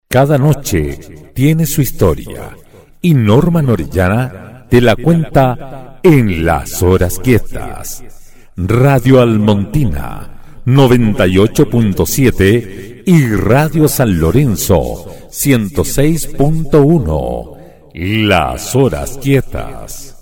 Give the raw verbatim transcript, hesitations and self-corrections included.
Cada noche tiene su historia y Norma Orellana te la cuenta en Las Horas Quietas. Radio Almontina noventa y ocho punto siete y Radio San Lorenzo ciento seis punto uno. Las Horas Quietas.